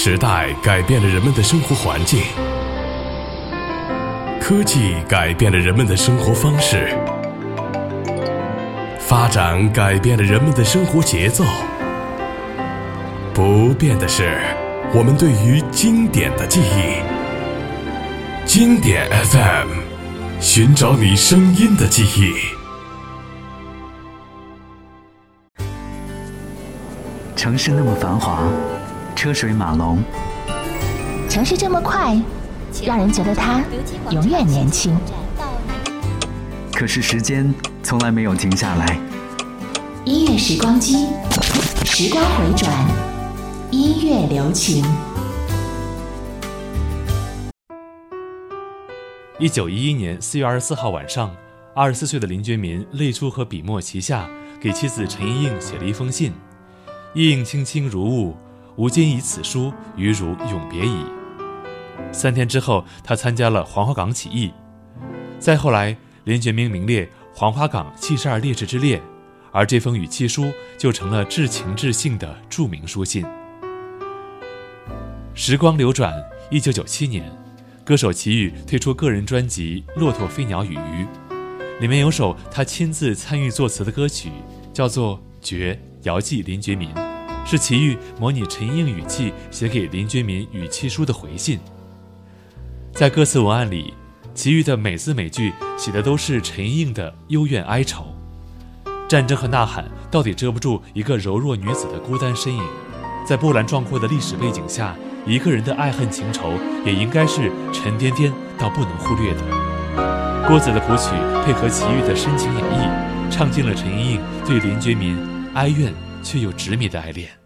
时代改变了人们的生活环境，科技改变了人们的生活方式，发展改变了人们的生活节奏。不变的是我们对于经典的记忆。经典 FM， 寻找你声音的记忆。 城市那么繁华，车水马龙， 城市这么快，让人觉得它永远年轻。 可是时间从来没有停下来。 音乐时光机，时光回转，音乐留情。 1911年4月24号晚上，24岁的林觉民泪珠和笔墨齐下，给妻子陈莹莹写了一封信。意映卿卿如晤，吾今以此书与汝永别矣。3天之后，他参加了黄花岗起义。再后来，林觉民名列黄花岗72烈士之列，而这封语气书就成了至情至性的著名书信。时光流转，1997年，歌手齐豫推出个人专辑《骆驼飞鸟与鱼》，里面有首他亲自参与作词的歌曲，叫做《绝》，遥寄林觉民，是齐豫模拟陈莹莹语气写给林觉民语气书的回信。在歌词文案里，齐豫的每字每句写的都是陈莹莹的幽怨哀愁。战争和呐喊到底遮不住一个柔弱女子的孤单身影，在波澜壮阔的历史背景下，一个人的爱恨情仇也应该是沉甸甸到不能忽略的。郭子的谱曲配合齐豫的深情演绎，唱尽了陈莹莹对林觉民哀怨却又执迷的爱恋。